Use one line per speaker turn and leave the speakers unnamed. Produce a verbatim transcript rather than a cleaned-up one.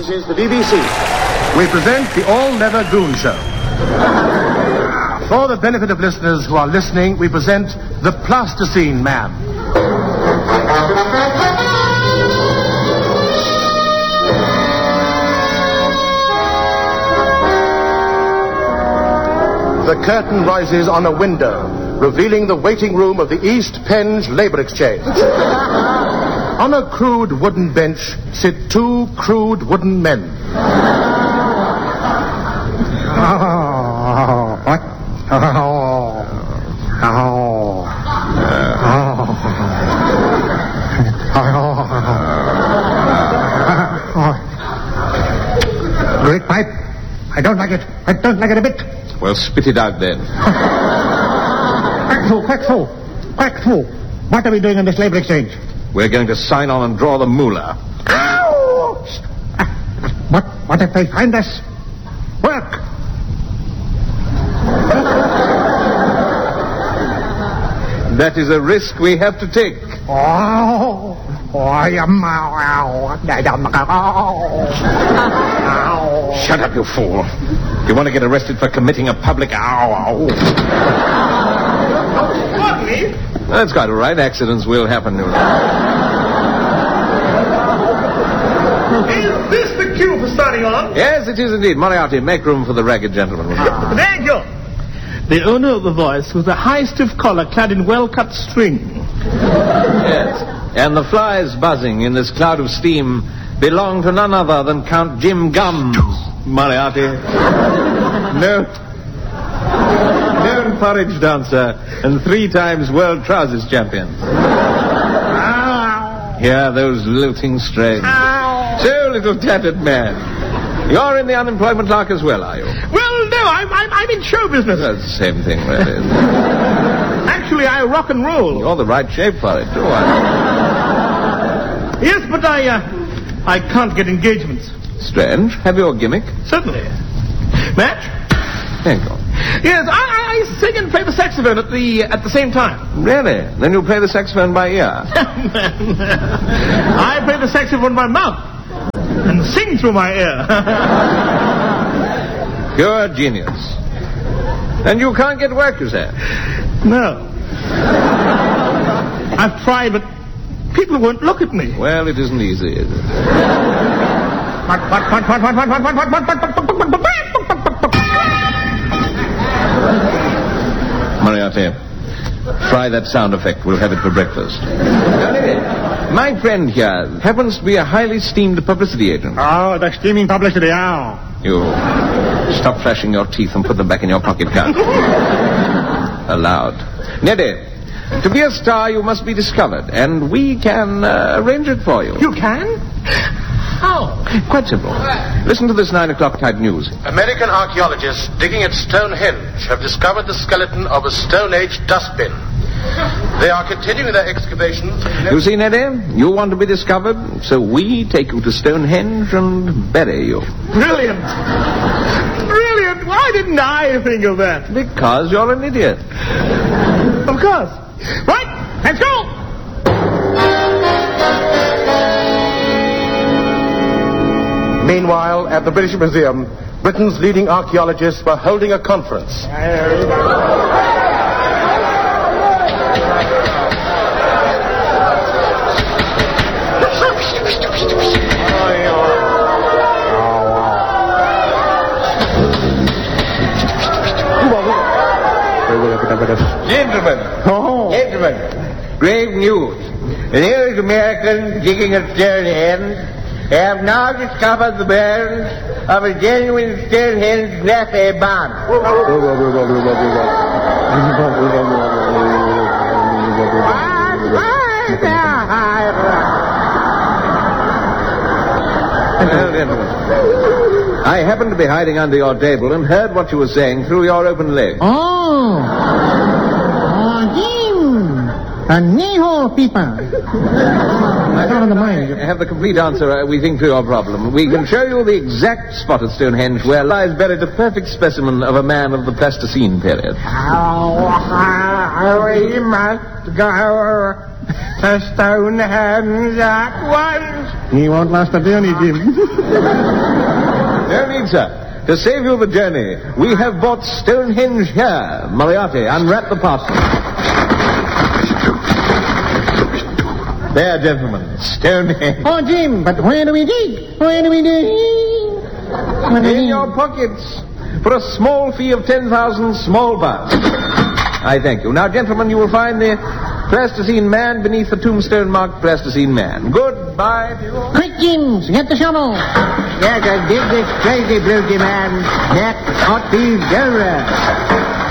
This is the B B C.
We present the All-Leather Goon Show. For the benefit of listeners who are listening, we present the Plasticine Man. The curtain rises on a window, revealing the waiting room of the East Penge Labour Exchange. On a crude wooden bench sit two crude wooden men. Oh, what? Oh, oh, oh. Great pipe. I don't like it. I don't like it a bit.
Well, spit it out then.
Quack fool, quack fool, quack fool. What are we doing in this Labour Exchange?
We're going to sign on and draw the moolah.
What, what if they find us? Work!
That is a risk we have to take.
Oh, I am.
Shut up, you fool. You want to get arrested for committing a public... Ow, ow.
What, me?
That's quite all right. Accidents will happen.
Is this the cue for starting on?
Yes, it is indeed. Moriarty, make room for the ragged gentleman.
Ah. Thank you. The owner of the voice was a high stiff collar clad in well-cut string.
Yes. And the flies buzzing in this cloud of steam belong to none other than Count Jim Gums, Moriarty. No. Known porridge dancer and three times world trousers champion.
Ow.
Hear those lilting strains.
Ow.
So, little tattered man. You're in the unemployment clerk as well, are you?
Well, no, I'm, I'm, I'm in show business.
That's the same thing, really.
Actually, I rock and roll.
You're the right shape for it, too, aren't
Yes, but I, uh, I can't get engagements.
you? Strange. Have you a gimmick?
Certainly. Match?
Thank you.
Yes, I, I, I sing and play the saxophone at the at the same time.
Really? Then you play the saxophone by ear?
I play the saxophone by mouth and sing through my ear.
Pure genius. And you can't get work, you say?
No. I've tried, but people won't look at me.
Well, it isn't easy, is it? Moriarty, try that sound effect. We'll have it for breakfast. My friend here happens to be a highly esteemed publicity agent.
Oh, the steaming publicity, oh.
You stop flashing your teeth and put them back in your pocket, Count. Aloud. Neddy, to be a star, you must be discovered, and we can uh, arrange it for you.
You can? How?
Quite simple. Listen to this nine o'clock type news.
American archaeologists digging at Stonehenge have discovered the skeleton of a Stone Age dustbin. They are continuing their excavations.
You see, Neddy, you want to be discovered, so we take you to Stonehenge and bury you.
Brilliant. Brilliant. Why didn't I think of that?
Because you're an idiot.
Of course. Right, let's go.
Meanwhile, at the British Museum, Britain's leading archaeologists were holding a conference.
Gentlemen,
Oh.
gentlemen, grave news. The nearest American digging at Stonehenge have now discovered the bones of a genuine Stonehenge Naffy bomb. Well, gentlemen, I happened to be hiding under your table and heard what you were saying through your open leg.
Oh. Oh, him. A knee-hole people. I don't the mind.
I have the complete answer, uh, we think, to your problem. We can show you the exact spot at Stonehenge where lies buried a perfect specimen of a man of the Plasticine period.
Oh, we must go The Stonehenge at once. He won't last a journey, Jim.
No need, sir. To save you the journey, we have bought Stonehenge here. Moriarty, unwrap the parcel. There, gentlemen, Stonehenge.
Oh, Jim, but where do we dig? Where do we dig? Where do
In
we-
your pockets, for a small fee of ten thousand small pounds. I thank you. Now, gentlemen, you will find the Plasticine Man beneath the tombstone marked Plasticine Man. Goodbye to you all.
Quick, Jims, get the shovel.
There's a dig this crazy blue man. Next, hot beef donor.